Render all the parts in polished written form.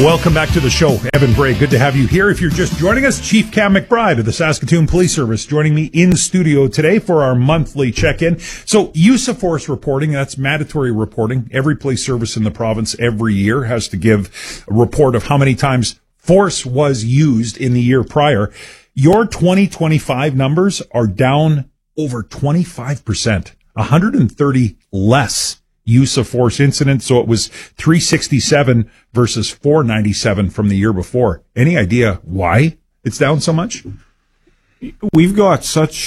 Welcome back to the show. Evan Bray, good to have you here. If you're just joining us, Chief Cam McBride of the Saskatoon Police Service joining me in studio today for our monthly check-in. So use of force reporting, that's mandatory reporting. Every police service in the province every year has to give a report of how many times force was used in the year prior. Your 2025 numbers are down over 25%, 130 less use of force incidents. So it was 367 versus 497 from the year before. Any idea why it's down so much? We've got such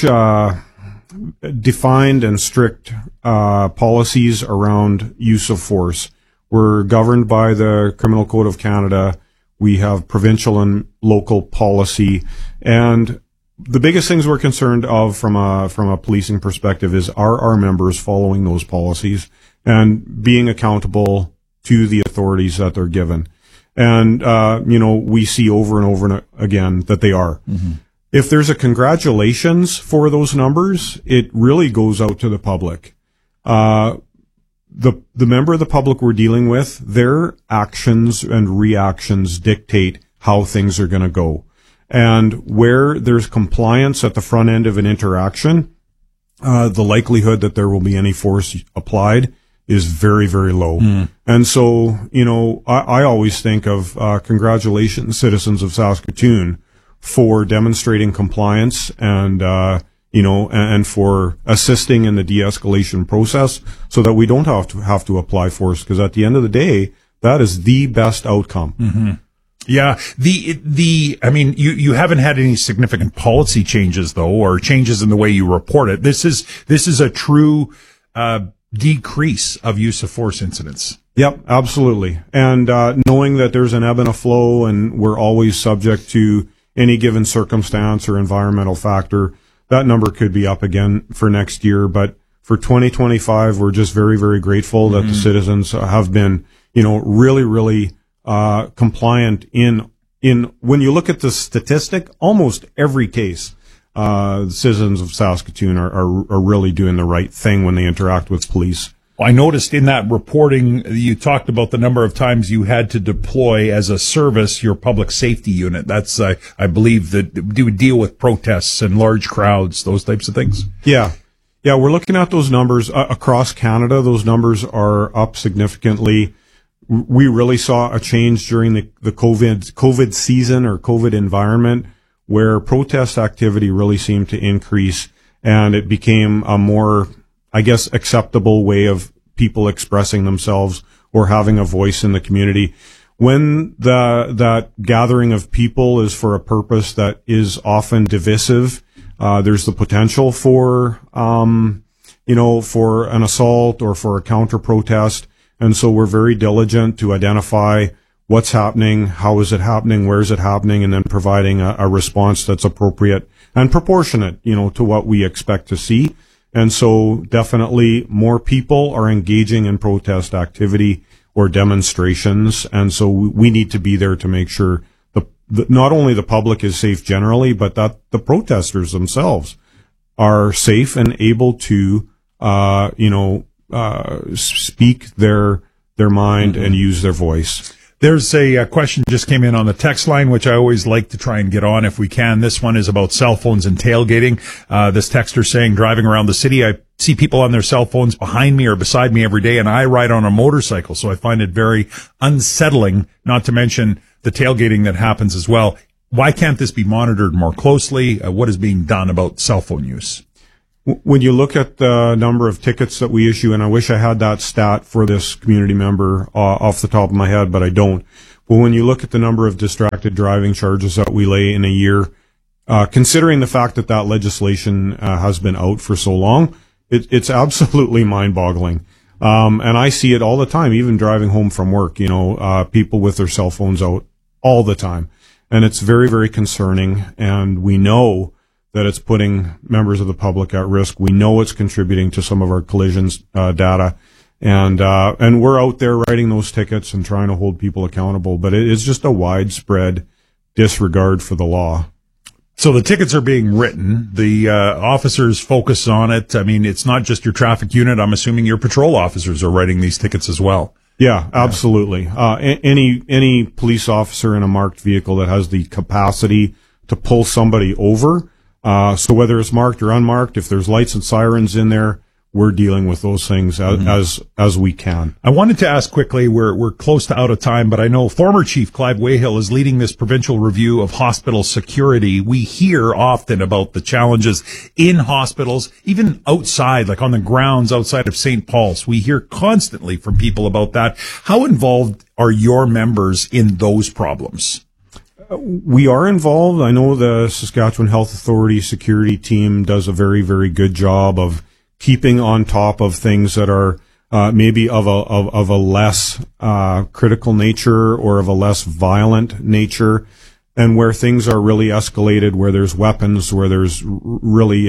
defined and strict policies around use of force. We're governed by the Criminal Code of Canada. We have provincial and local policy, and the biggest things we're concerned of from a policing perspective is, are our members following those policies and being accountable to the authorities that they're given. And, we see over and over again that they are. Mm-hmm. If there's a congratulations for those numbers, it really goes out to the public. The member of the public we're dealing with, their actions and reactions dictate how things are going to go. And where there's compliance at the front end of an interaction, the likelihood that there will be any force applied is very, very low. Mm. And so, I always think of congratulations, citizens of Saskatoon, for demonstrating compliance and, and for assisting in the de-escalation process so that we don't have to apply force, because at the end of the day, that is the best outcome. Mm-hmm. Yeah. You haven't had any significant policy changes though, or changes in the way you report it. This is a true, decrease of use of force incidents. Yep, absolutely. And, knowing that there's an ebb and a flow and we're always subject to any given circumstance or environmental factor, that number could be up again for next year. But for 2025, we're just very, very grateful that the citizens have been, really, really, compliant in when you look at the statistic, almost every case, the citizens of Saskatoon are really doing the right thing when they interact with police. I noticed in that reporting, you talked about the number of times you had to deploy as a service your public safety unit. That's, I believe, that do deal with protests and large crowds, those types of things. Yeah. Yeah, we're looking at those numbers across Canada. Those numbers are up significantly. We really saw a change during the COVID season or COVID environment, where protest activity really seemed to increase, and it became a more, acceptable way of people expressing themselves or having a voice in the community. When that gathering of people is for a purpose that is often divisive, there's the potential for, for an assault or for a counter protest. And so we're very diligent to identify what's happening, how is it happening, where is it happening, and then providing a response that's appropriate and proportionate, to what we expect to see. And so definitely more people are engaging in protest activity or demonstrations. And so we need to be there to make sure not only the public is safe generally, but that the protesters themselves are safe and able to, speak their mind and use their voice. There's a question just came in on the text line, which I always like to try and get on if we can. This one is about cell phones and tailgating. This texter saying, driving around the city, I see people on their cell phones behind me or beside me every day, and I ride on a motorcycle, so I find it very unsettling, not to mention the tailgating that happens as well. Why can't this be monitored more closely? What is being done about cell phone use? When you look at the number of tickets that we issue, and I wish I had that stat for this community member off the top of my head, but I don't. But when you look at the number of distracted driving charges that we lay in a year, considering the fact that legislation has been out for so long, it's absolutely mind-boggling. And I see it all the time, even driving home from work, people with their cell phones out all the time. And it's very, very concerning. And we know that it's putting members of the public at risk. We know it's contributing to some of our collisions data, and we're out there writing those tickets and trying to hold people accountable. But it is just a widespread disregard for the law. So the tickets are being written. The officers focus on it. I mean, it's not just your traffic unit. I'm assuming your patrol officers are writing these tickets as well. Yeah, absolutely. Any police officer in a marked vehicle that has the capacity to pull somebody over, so whether it's marked or unmarked, if there's lights and sirens in there, we're dealing with those things as we can. I wanted to ask quickly, we're close to out of time, but I know former Chief Clive Wayhill is leading this provincial review of hospital security. We hear often about the challenges in hospitals, even outside, like on the grounds outside of St. Paul's. We hear constantly from people about that. How involved are your members in those problems? We are involved. I know the Saskatchewan Health Authority security team does a very, very good job of keeping on top of things that are maybe of a less critical nature or of a less violent nature, and where things are really escalated, where there's weapons, where there's really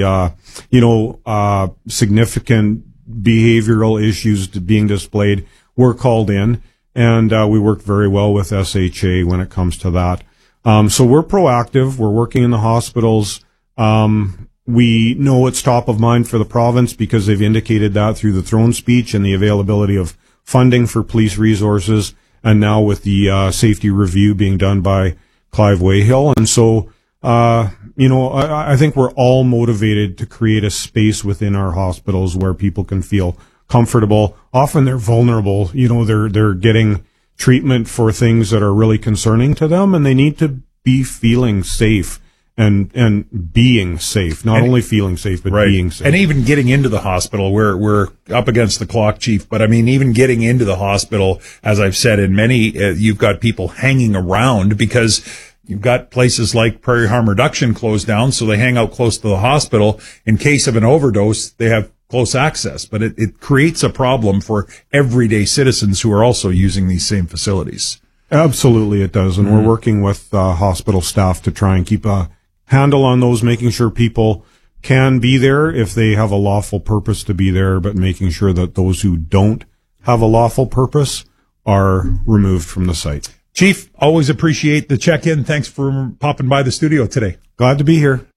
significant behavioral issues being displayed, we're called in, and we work very well with SHA when it comes to that. So we're proactive. We're working in the hospitals. We know it's top of mind for the province because they've indicated that through the throne speech and the availability of funding for police resources, and now with the safety review being done by Clive Wayhill. And so, I think we're all motivated to create a space within our hospitals where people can feel comfortable. Often they're vulnerable. They're getting treatment for things that are really concerning to them, and they need to be feeling safe. And being safe, not only feeling safe, but being safe. And even getting into the hospital, we're up against the clock, Chief, but I mean, even getting into the hospital, as I've said, in many, you've got people hanging around because you've got places like Prairie Harm Reduction closed down, so they hang out close to the hospital. In case of an overdose, they have close access, but it creates a problem for everyday citizens who are also using these same facilities. Absolutely, it does. And we're working with hospital staff to try and keep a handle on those, making sure people can be there if they have a lawful purpose to be there, but making sure that those who don't have a lawful purpose are removed from the site. Chief, always appreciate the check-in. Thanks for popping by the studio today. Glad to be here.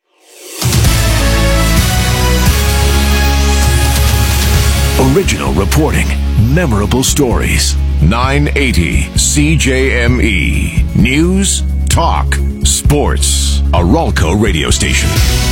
Original reporting, memorable stories. 980 CJME. News, talk, sports. A Ralco radio station.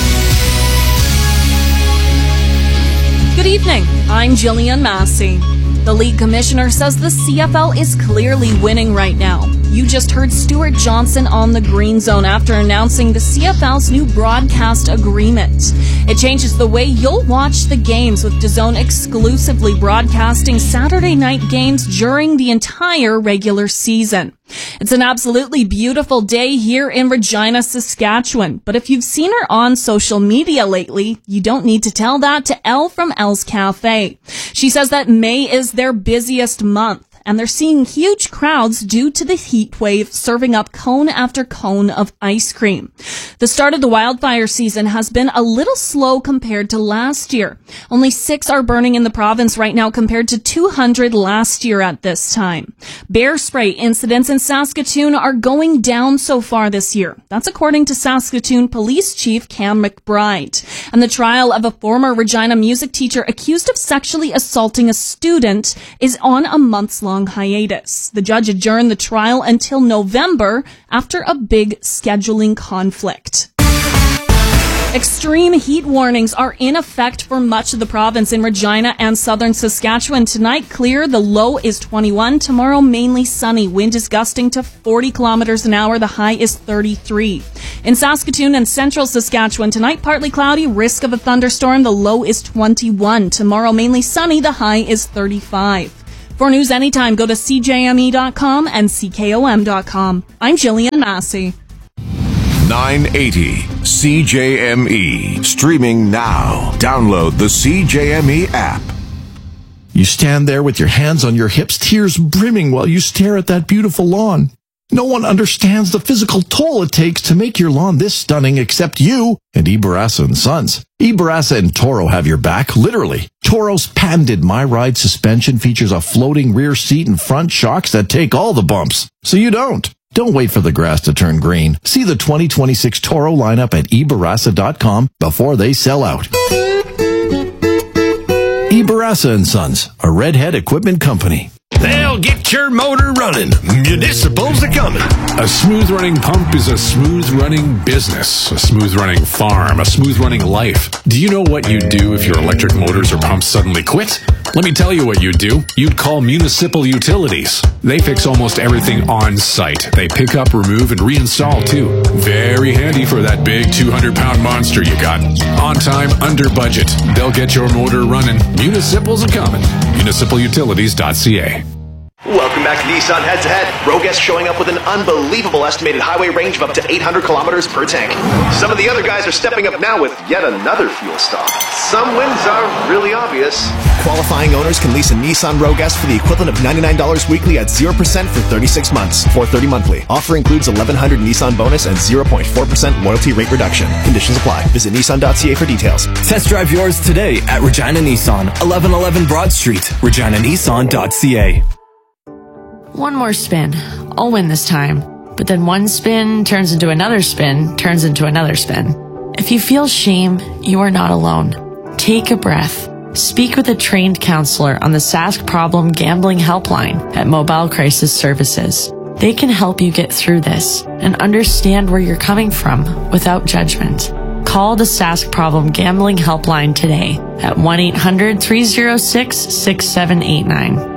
Good evening. I'm Jillian Massey. The league commissioner says the CFL is clearly winning right now. You just heard Stuart Johnson on the Green Zone after announcing the CFL's new broadcast agreement. It changes the way you'll watch the games, with DAZN exclusively broadcasting Saturday night games during the entire regular season. It's an absolutely beautiful day here in Regina, Saskatchewan. But if you've seen her on social media lately, you don't need to tell that to Elle from Elle's Cafe. She says that May is their busiest month, and they're seeing huge crowds due to the heat wave, serving up cone after cone of ice cream. The start of the wildfire season has been a little slow compared to last year. Only 6 are burning in the province right now compared to 200 last year at this time. Bear spray incidents in Saskatoon are going down so far this year. That's according to Saskatoon Police Chief Cam McBride. And the trial of a former Regina music teacher accused of sexually assaulting a student is on a months-long hiatus. The judge adjourned the trial until November after a big scheduling conflict. Extreme heat warnings are in effect for much of the province in Regina and southern Saskatchewan. Tonight, clear. The low is 21. Tomorrow, mainly sunny. Wind is gusting to 40 kilometers an hour. The high is 33. In Saskatoon and central Saskatchewan, tonight, partly cloudy. Risk of a thunderstorm. The low is 21. Tomorrow, mainly sunny. The high is 35. For news anytime, go to CJME.com and CKOM.com. I'm Jillian Massey. 980 CJME. Streaming now. Download the CJME app. You stand there with your hands on your hips, tears brimming while you stare at that beautiful lawn. No one understands the physical toll it takes to make your lawn this stunning except you and Ibarasa & Sons. Ibarasa and Toro have your back, literally. Toro's patented MyRide suspension features a floating rear seat and front shocks that take all the bumps, so you don't. Don't wait for the grass to turn green. See the 2026 Toro lineup at Ibarasa.com before they sell out. Ibarasa & Sons, a Redhead equipment company. They'll get your motor running. Municipals are coming. A smooth-running pump is a smooth-running business, a smooth-running farm, a smooth-running life. Do you know what you'd do if your electric motors or pumps suddenly quit? Let me tell you what you'd do. You'd call Municipal Utilities. They fix almost everything on site. They pick up, remove, and reinstall, too. Very handy for that big 200-pound monster you got. On time, under budget. They'll get your motor running. Municipals are coming. MunicipalUtilities.ca. Welcome back to Nissan Head to Head. Roguest showing up with an unbelievable estimated highway range of up to 800 kilometers per tank. Some of the other guys are stepping up now with yet another fuel stop. Some wins are really obvious. Qualifying owners can lease a Nissan Roguest for the equivalent of $99 weekly at 0% for 36 months, $430 monthly. Offer includes $1,100 Nissan bonus and 0.4% loyalty rate reduction. Conditions apply. Visit Nissan.ca for details. Test drive yours today at Regina Nissan, 1111 Broad Street, reginanissan.ca. One more spin. I'll win this time. But then one spin turns into another spin, turns into another spin. If you feel shame, you are not alone. Take a breath. Speak with a trained counselor on the Sask Problem Gambling Helpline at Mobile Crisis Services. They can help you get through this and understand where you're coming from without judgment. Call the Sask Problem Gambling Helpline today at 1-800-306-6789.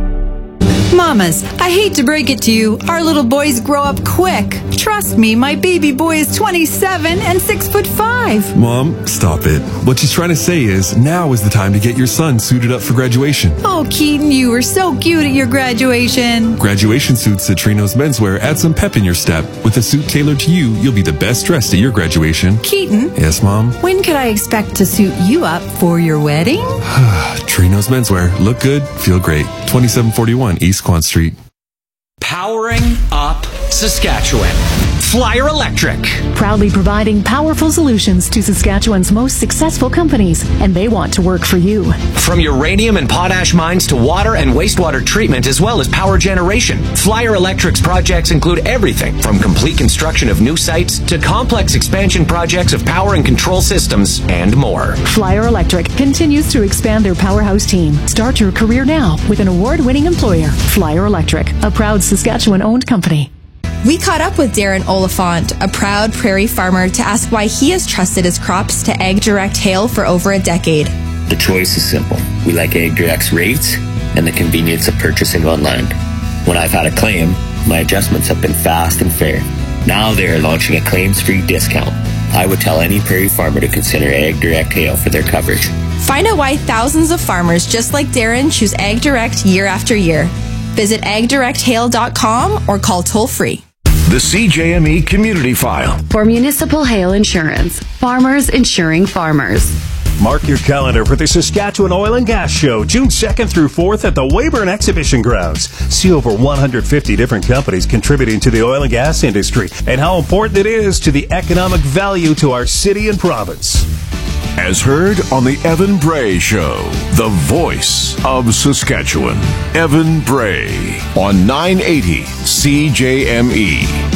Mamas, I hate to break it to you, our little boys grow up quick. Trust me, my baby boy is 27 and 6'5". Mom, stop it. What she's trying to say is, now is the time to get your son suited up for graduation. Oh, Keaton, you were so cute at your graduation. Graduation suits at Trino's Menswear add some pep in your step. With a suit tailored to you, you'll be the best dressed at your graduation. Keaton? Yes, Mom? When could I expect to suit you up for your wedding? Trino's Menswear. Look good, feel great. 2741 East Quan Street. Powering up Saskatchewan. Flyer Electric. Proudly providing powerful solutions to Saskatchewan's most successful companies, and they want to work for you. From uranium and potash mines to water and wastewater treatment, as well as power generation, Flyer Electric's projects include everything from complete construction of new sites to complex expansion projects of power and control systems and more. Flyer Electric continues to expand their powerhouse team. Start your career now with an award-winning employer, Flyer Electric, a proud Saskatchewan-owned company. We caught up with Darren Oliphant, a proud prairie farmer, to ask why he has trusted his crops to AgDirect Hail for over a decade. The choice is simple. We like AgDirect's rates and the convenience of purchasing online. When I've had a claim, my adjustments have been fast and fair. Now they are launching a claims-free discount. I would tell any prairie farmer to consider AgDirect Hail for their coverage. Find out why thousands of farmers just like Darren choose AgDirect year after year. Visit agdirecthail.com or call toll-free. The CJME Community File. For municipal hail insurance, farmers insuring farmers. Mark your calendar for the Saskatchewan Oil and Gas Show, June 2nd through 4th at the Weyburn Exhibition Grounds. See over 150 different companies contributing to the oil and gas industry and how important it is to the economic value to our city and province. As heard on the Evan Bray Show, the voice of Saskatchewan. Evan Bray on 980 CJME.